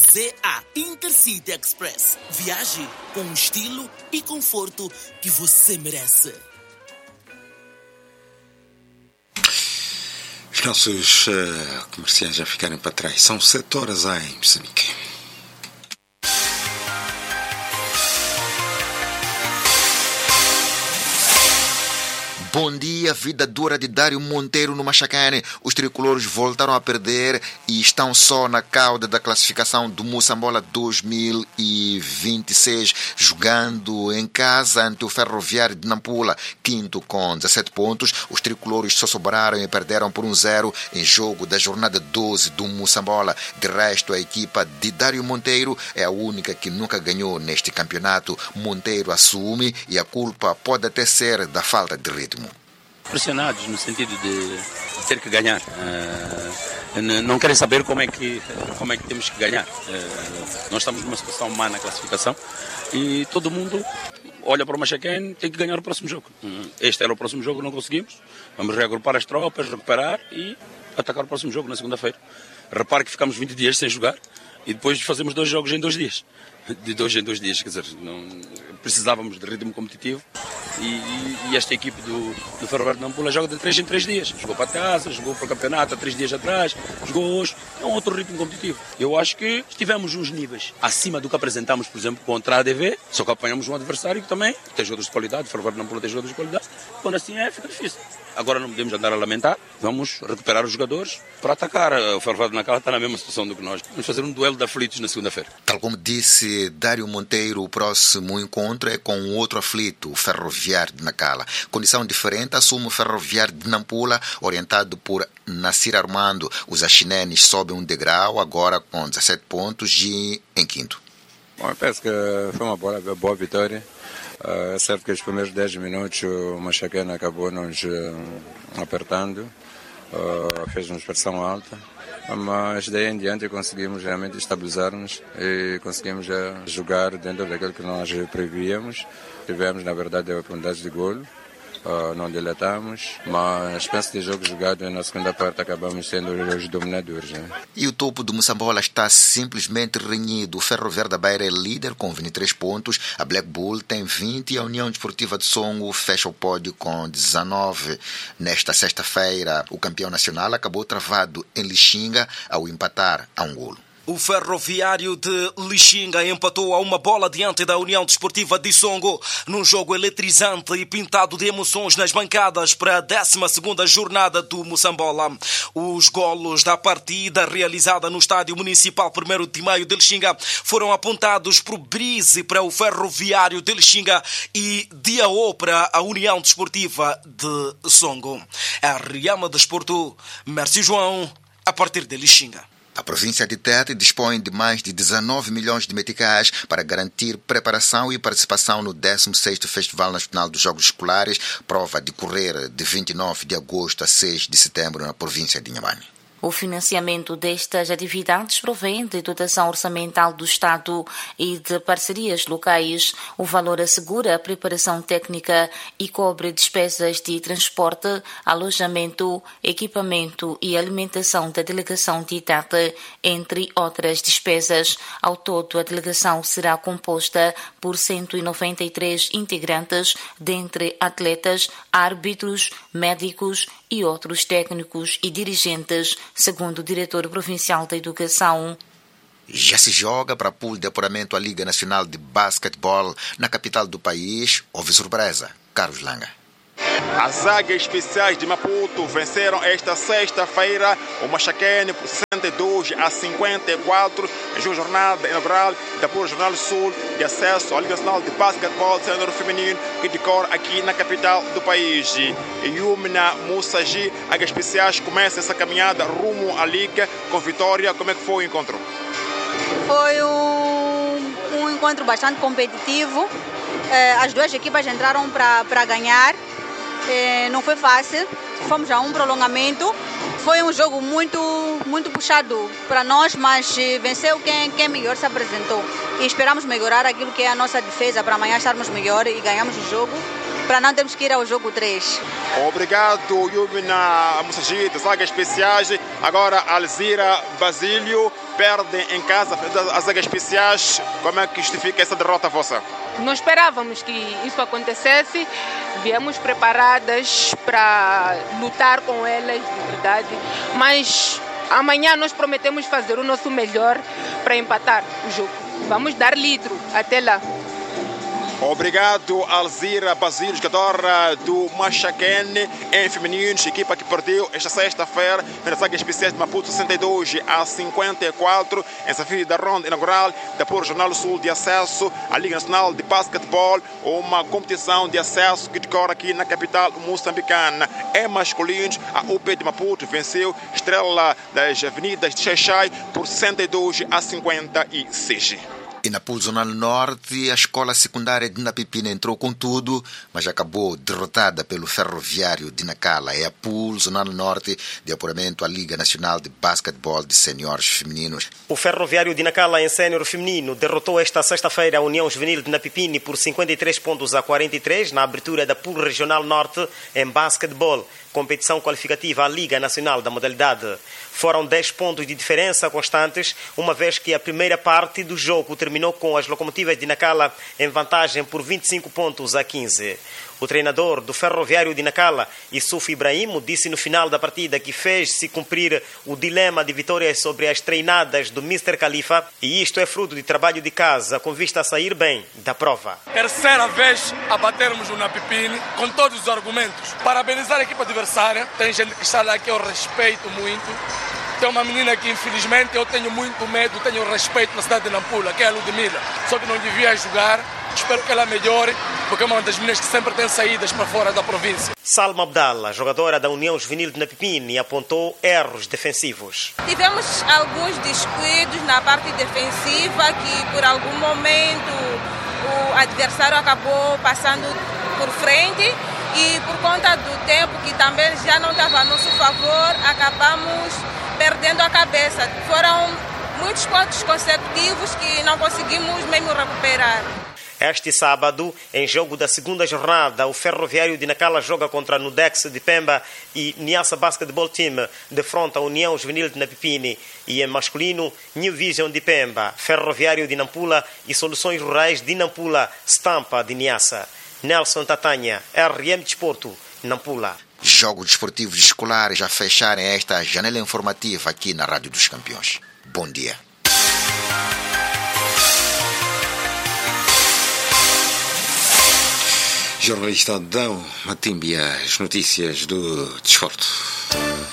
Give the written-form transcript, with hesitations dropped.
você a Intercity Express. Viaje com o estilo e conforto que você merece. Os nossos comerciais já ficaram para trás. São 7 horas em Moçambique. Bom dia, vida dura de Dário Monteiro no Machacane. Os tricolores voltaram a perder e estão só na cauda da classificação do Moçambola 2026, jogando em casa ante o Ferroviário de Nampula, quinto com 17 pontos. Os tricolores só sobraram e perderam por 1-0 em jogo da jornada 12 do Moçambola. De resto, a equipa de Dário Monteiro é a única que nunca ganhou neste campeonato. Monteiro assume e a culpa pode até ser da falta de ritmo. Pressionados no sentido de ter que ganhar. Não querem saber como é que temos que ganhar. Nós estamos numa situação má na classificação e todo mundo olha para o Machacane, tem que ganhar o próximo jogo. Este era o próximo jogo, não conseguimos. Vamos reagrupar as tropas, recuperar e atacar o próximo jogo na segunda-feira. Repare que ficamos 20 dias sem jogar e depois fazemos 2 jogos em 2 dias. De 2 em 2 dias, quer dizer, precisávamos de ritmo competitivo e esta equipe do Ferroviário de Nampula joga de 3 em 3 dias. Jogou para casa, jogou para o campeonato há 3 dias atrás, jogou hoje. É um outro ritmo competitivo. Eu acho que estivemos uns níveis acima do que apresentamos, por exemplo, contra a ADV, só que apanhamos um adversário que também tem jogadores de qualidade, o Ferroviário de Nampula tem jogadores de qualidade. Quando assim fica difícil. Agora não podemos andar a lamentar, vamos recuperar os jogadores para atacar. O Ferroviário de Nampula está na mesma situação do que nós. Vamos fazer um duelo de aflitos na segunda-feira. Tal como disse Dário Monteiro, o próximo encontro é com um outro aflito, o Ferroviário de Nacala. Condição diferente assume o Ferroviário de Nampula, orientado por Nassir Armando. Os achinenes sobem um degrau, agora com 17 pontos e em quinto. Bom, eu penso que foi uma boa vitória. É certo que os primeiros 10 minutos o Machacane acabou nos apertando, fez-nos pressão alta, mas daí em diante conseguimos realmente estabilizar-nos e conseguimos jogar dentro daquilo que nós prevíamos. Tivemos, na verdade, oportunidades de golo, não dilatamos, mas penso que o jogo jogado na segunda parte acabamos sendo os dominadores. Né? E o topo do Moçambola está simplesmente renhido. O Ferroviário da Beira é líder com 23 pontos, a Black Bull tem 20 e a União Desportiva de Songo fecha o pódio com 19. Nesta sexta-feira, o campeão nacional acabou travado em Lixinga ao empatar a 1 golo. O Ferroviário de Lixinga empatou a 1 bola diante da União Desportiva de Songo, num jogo eletrizante e pintado de emoções nas bancadas para a 12ª jornada do Moçambola. Os golos da partida realizada no Estádio Municipal 1º de Maio de Lixinga foram apontados por Brise para o Ferroviário de Lixinga e Diaô para a União Desportiva de Songo. A Riama Desporto, Mércio João, a partir de Lixinga. A província de Tete dispõe de mais de 19 milhões de meticais para garantir preparação e participação no 16º Festival Nacional dos Jogos Escolares, prova a decorrer de 29 de agosto a 6 de setembro na província de Inhambane. O financiamento destas atividades provém de dotação orçamental do Estado e de parcerias locais. O valor assegura a preparação técnica e cobre despesas de transporte, alojamento, equipamento e alimentação da delegação de Tete, entre outras despesas. Ao todo, a delegação será composta por 193 integrantes, dentre atletas, árbitros, médicos e outros técnicos e dirigentes, segundo o diretor provincial da Educação. Já se joga para pool de apuramento à Liga Nacional de Basquetebol na capital do país. Houve surpresa. Carlos Langa. As Águias Especiais de Maputo venceram esta sexta-feira o Machacane por 62-54 em sua jornada inaugural da Pura Jornal Sul de acesso à Liga Nacional de Basquetebol Sênior Feminino que decorre aqui na capital do país. Yumna Mussaji, Águias Especiais começa essa caminhada rumo à Liga com vitória. Como é que foi o encontro? Foi um encontro bastante competitivo. As duas equipas entraram para ganhar. Não foi fácil, fomos a um prolongamento. Foi um jogo muito puxado para nós, mas venceu quem melhor se apresentou. E esperamos melhorar aquilo que é a nossa defesa para amanhã estarmos melhor e ganhamos o jogo. para não termos que ir ao jogo 3. Obrigado, Yumina Musashi, de Zagas Especiais. Agora, Alzira Basílio perde em casa as Zagas Especiais. Como é que justifica essa derrota vossa? Não esperávamos que isso acontecesse. Viemos preparadas para lutar com elas, de verdade. Mas amanhã nós prometemos fazer o nosso melhor para empatar o jogo. Vamos dar litro até lá. Obrigado, Alzira Basílio, jogadora do Machaquene em femininos, equipa que perdeu esta sexta-feira nas Zagas Especiais de Maputo 62-54, em desafio da ronda inaugural da Puro Jornal Sul de acesso à Liga Nacional de Basquetebol, uma competição de acesso que decorre aqui na capital moçambicana. Em masculinos, a UP de Maputo venceu Estrela das Avenidas de Xaixai por 62-56. E na Pool Zonal Norte, a escola secundária de Napipina entrou com tudo, mas acabou derrotada pelo Ferroviário de Nacala. É a Pool Zonal Norte de apuramento à Liga Nacional de Basquetebol de Seniores Femininos. O Ferroviário de Nacala, em sénior feminino, derrotou esta sexta-feira a União Juvenil de Napipini por 53-43 na abertura da Pool Regional Norte em basquetebol, competição qualificativa à Liga Nacional da modalidade. Foram 10 pontos de diferença constantes, uma vez que a primeira parte do jogo terminou com as locomotivas de Nacala em vantagem por 25-15. O treinador do Ferroviário de Nacala, Issouf Ibrahim, disse no final da partida que fez-se cumprir o dilema de vitórias sobre as treinadas do Mr. Khalifa, e isto é fruto de trabalho de casa, com vista a sair bem da prova. Terceira vez a batermos o Napipini, com todos os argumentos. Parabenizar a equipa adversária, tem gente que está lá que eu respeito muito. Tem uma menina que, infelizmente, eu tenho muito medo, tenho respeito na cidade de Nampula, que é a Ludmila. Só que não devia jogar. Espero que ela melhore, porque é uma das meninas que sempre tem saídas para fora da província. Salma Abdallah, jogadora da União Juvenil de Napipini, apontou erros defensivos. Tivemos alguns descuidos na parte defensiva que, por algum momento, o adversário acabou passando por frente e, por conta do tempo que também já não estava a nosso favor, acabamos perdendo a cabeça. Foram muitos pontos consecutivos que não conseguimos mesmo recuperar. Este sábado, em jogo da segunda jornada, o Ferroviário de Nacala joga contra a Nudex de Pemba e Niassa Basketball Team defronta a União Juvenil de Napipini. E em masculino, New Vision de Pemba, Ferroviário de Nampula e Soluções Rurais de Nampula, Stampa de Niassa. Nelson Tatanha, RM Desporto, Nampula. Jogos desportivos escolares a fecharem esta janela informativa aqui na Rádio dos Campeões. Bom dia. Jornalista Adão Matimbia, as notícias do desporto.